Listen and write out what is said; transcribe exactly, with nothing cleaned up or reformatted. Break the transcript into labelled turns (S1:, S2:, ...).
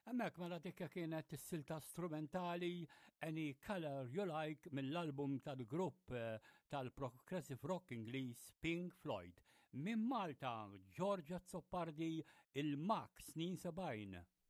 S1: Hemmhekk mela dikka kienet is-silta strumentali Any Colour You Like mill-album tal-grupp eh, tal-progressive rock Ingliż Pink Floyd. Min Malta, Giorgia Zoppardi il-Mak snin sebgħin.